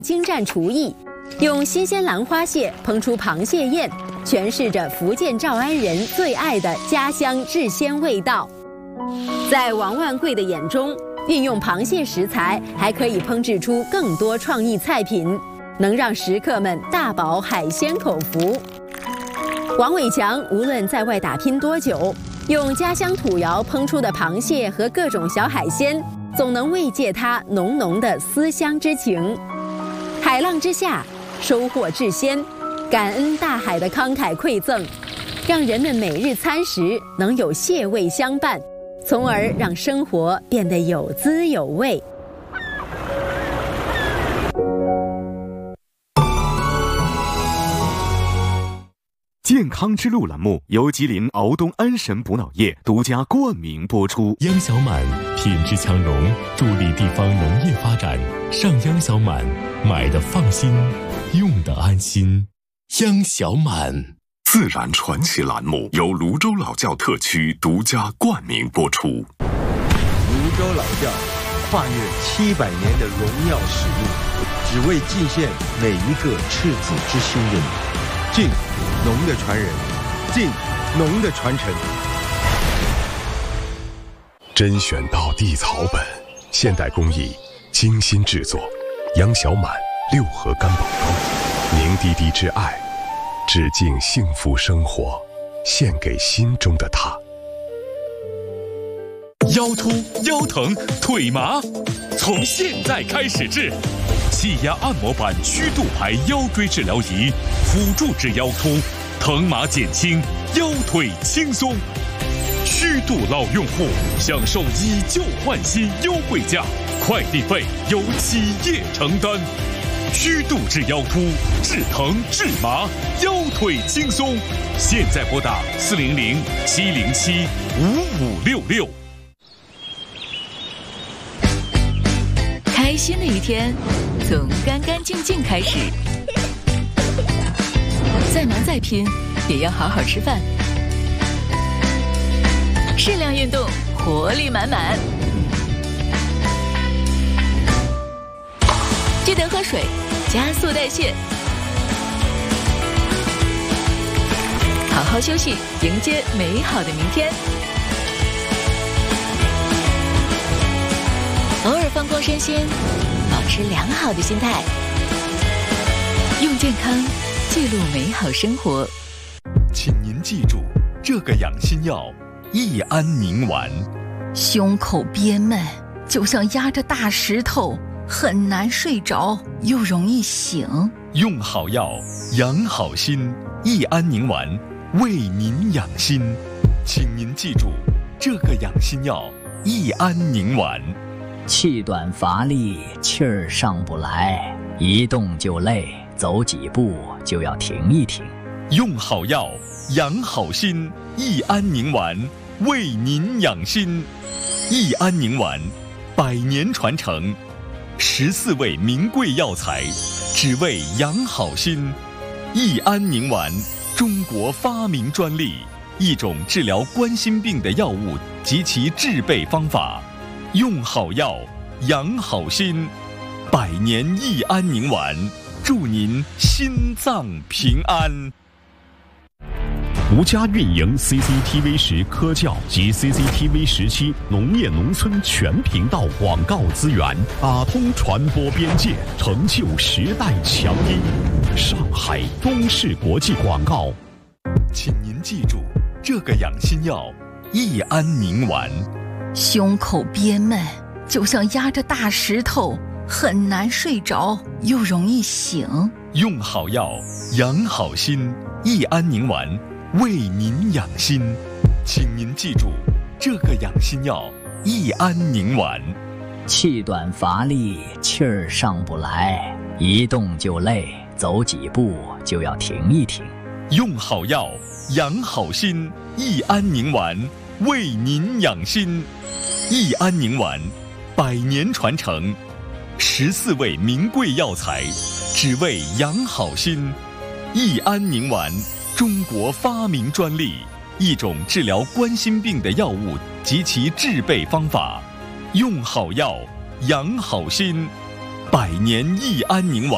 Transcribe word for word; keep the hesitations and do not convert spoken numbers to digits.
精湛厨艺，用新鲜兰花蟹烹出螃蟹宴，诠释着福建诏安人最爱的家乡制鲜味道。在王万贵的眼中，运用螃蟹食材还可以烹制出更多创意菜品，能让食客们大饱海鲜口福。王伟强无论在外打拼多久，用家乡土窑烹出的螃蟹和各种小海鲜，总能慰藉他浓浓的思乡之情。海浪之下，收获制鲜，感恩大海的慷慨馈赠，让人们每日餐食能有蟹味相伴，从而让生活变得有滋有味。 健康之路栏目由吉林敖东安神补脑液独家冠名播出。 央小满品质强农，助力地方农业发展。上央小满，买的放心，用的安心。央小满。 自然传奇栏目由泸州老窖特区独家冠名播出。 泸州老窖跨越七百年的荣耀使命，只为祭献每一个赤子之心的你。敬农的传人，敬农的传承。 甄选到地草本，现代工艺，精心制作。杨小满六合干宝汤，凝滴滴之爱，致敬幸福生活，献给心中的他。 腰突、腰疼、腿麻，从现在开始治。气压按摩板虚度牌腰椎治疗仪，辅助治腰突，疼麻减轻，腰腿轻松。虚度老用户享受以旧换新优惠价，快递费由企业承担。虚度治腰突，治疼治麻，腰腿轻松。现在拨打四零零七零七五五六六。 开心的一天，从干干净净开始。再忙再拼，也要好好吃饭。适量运动，活力满满。记得喝水，加速代谢。好好休息，迎接美好的明天。偶尔放空身心，保持良好的心态，用健康记录美好生活。 请您记住，这个养心药益安宁丸。 胸口憋闷，就像压着大石头，很难睡着，又容易醒。 用好药，养好心，益安宁丸为您养心。请您记住，这个养心药益安宁丸。 气短乏力，气儿上不来，一动就累，走几步就要停一停。 用好药，养好心，益安宁丸为您养心。益安宁丸，百年传承，十四味名贵药材，只为养好心。益安宁丸，中国发明专利，一种治疗冠心病的药物及其制备方法。用好药，养好心，百年益安宁丸，祝您心脏平安。 独家运营 C C T V 十科教及 C C T V 十七农业农村全频道广告资源，打通传播边界，成就时代强音。上海中视国际广告。 请您记住，这个养心药益安宁丸。 胸口憋闷，就像压着大石头，很难睡着，又容易醒。 用好药，养好心，益安宁丸为您养心。请您记住，这个养心药益安宁丸。 气短乏力，气儿上不来，一动就累，走几步就要停一停。 用好药，养好心，益安宁丸为您养心。益安宁丸，百年传承，十四味名贵药材，只为养好心。益安宁丸，中国发明专利，一种治疗冠心病的药物及其制备方法。用好药，养好心，百年益安宁丸。